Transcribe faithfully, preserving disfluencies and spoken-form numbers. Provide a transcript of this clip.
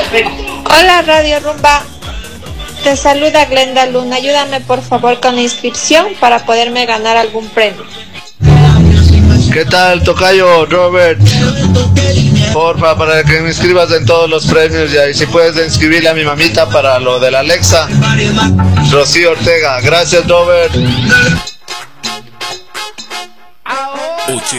Hola Radio Rumba, te saluda Glenda Luna. Ayúdame por favor con la inscripción para poderme ganar algún premio. ¿Qué tal, tocayo Robert? Porfa, para que me inscribas en todos los premios ya. Y si puedes inscribirle a mi mamita para lo de la Alexa, Rocío Ortega. Gracias, Robert.